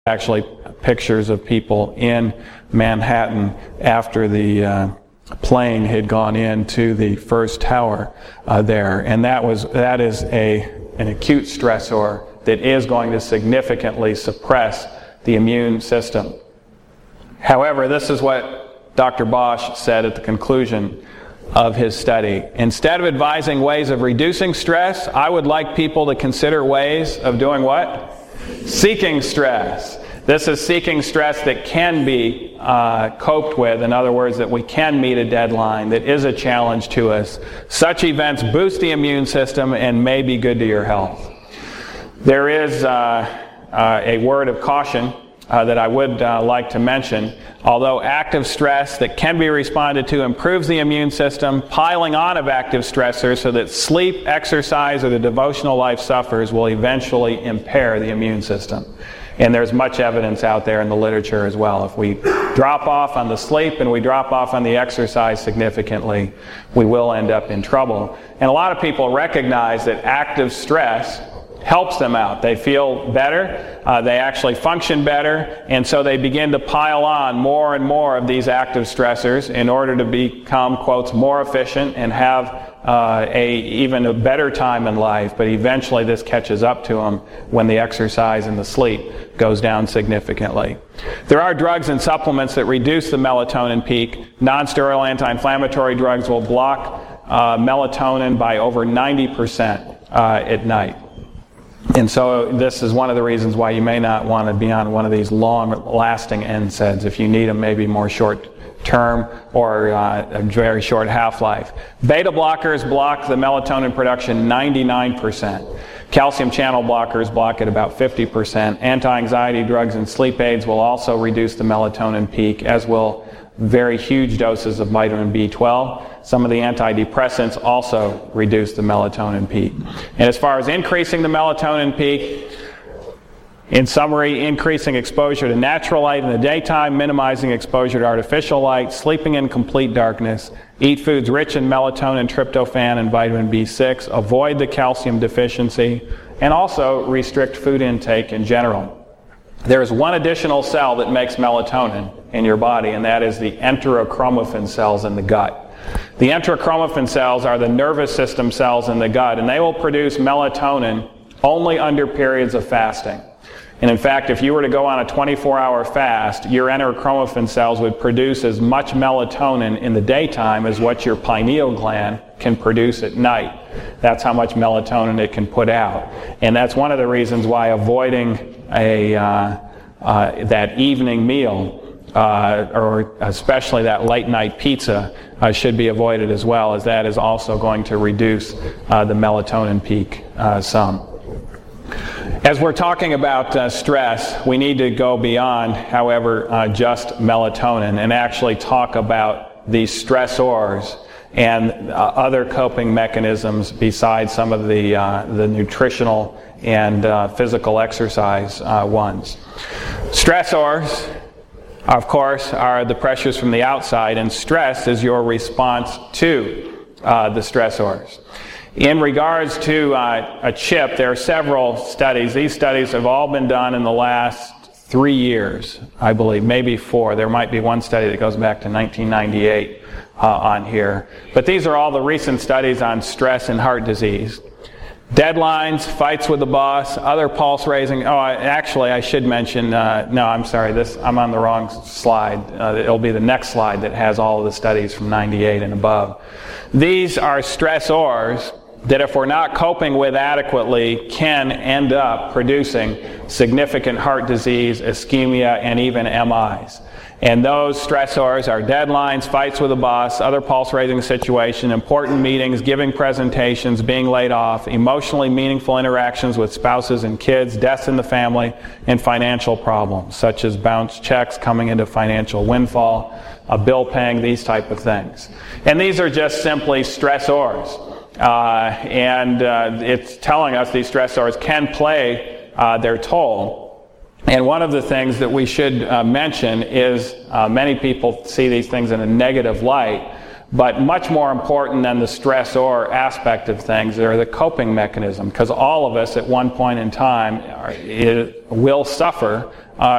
actually pictures of people in Manhattan after the plane had gone into the first tower there, and that is an acute stressor that is going to significantly suppress the immune system. However, this is what Dr. Bosch said at the conclusion of his study. Instead of advising ways of reducing stress, I would like people to consider ways of doing what? Seeking stress. This is seeking stress that can be coped with. In other words, that we can meet a deadline that is a challenge to us. Such events boost the immune system and may be good to your health. There is a word of caution that I would like to mention. Although active stress that can be responded to improves the immune system, piling on of active stressors so that sleep, exercise, or the devotional life suffers will eventually impair the immune system. And there's much evidence out there in the literature as well. If we drop off on the sleep and we drop off on the exercise significantly, we will end up in trouble. And a lot of people recognize that active stress helps them out. They feel better, they actually function better, and so they begin to pile on more and more of these active stressors in order to become, quotes, more efficient and have even a better time in life. But eventually this catches up to them when the exercise and the sleep goes down significantly. There are drugs and supplements that reduce the melatonin peak. Non-steroidal anti-inflammatory drugs will block melatonin by over 90% at night. And so this is one of the reasons why you may not want to be on one of these long-lasting NSAIDs. If you need them, maybe more short-term or a very short half-life. Beta blockers block the melatonin production 99%. Calcium channel blockers block it about 50%. Anti-anxiety drugs and sleep aids will also reduce the melatonin peak, as will very huge doses of vitamin B12. Some of the antidepressants also reduce the melatonin peak. And as far as increasing the melatonin peak, in summary, increasing exposure to natural light in the daytime, minimizing exposure to artificial light, sleeping in complete darkness, eat foods rich in melatonin, tryptophan, and vitamin B6, avoid the calcium deficiency, and also restrict food intake in general. There is one additional cell that makes melatonin in your body, and that is the enterochromaffin cells in the gut. The enterochromaffin cells are the nervous system cells in the gut, and they will produce melatonin only under periods of fasting. And in fact, if you were to go on a 24-hour fast, your enterochromaffin cells would produce as much melatonin in the daytime as what your pineal gland can produce at night. That's how much melatonin it can put out. And that's one of the reasons why avoiding that evening meal or especially that late night pizza should be avoided as well, as that is also going to reduce the melatonin peak some. As we're talking about stress, we need to go beyond, however, just melatonin and actually talk about these stressors and other coping mechanisms besides some of the nutritional and physical exercise ones. Stressors, of course, are the pressures from the outside, and stress is your response to the stressors. In regards to a chip, there are several studies. These studies have all been done in the last 3 years, I believe, maybe 4. There might be one study that goes back to 1998 on here. But these are all the recent studies on stress and heart disease. Deadlines, fights with the boss, other pulse raising. Oh, actually, I should mention, no, I'm sorry, I'm on the wrong slide. It'll be the next slide that has all of the studies from 98 and above. These are stressors that if we're not coping with adequately can end up producing significant heart disease, ischemia, and even MIs. And those stressors are deadlines, fights with the boss, other pulse-raising situation, important meetings, giving presentations, being laid off, emotionally meaningful interactions with spouses and kids, deaths in the family, and financial problems, such as bounced checks, coming into financial windfall, a bill paying, these type of things. And these are just simply stressors. It's telling us these stressors can play their toll. And one of the things that we should mention is many people see these things in a negative light, But much more important than the stressor aspect of things are the coping mechanism, because all of us at one point in time will suffer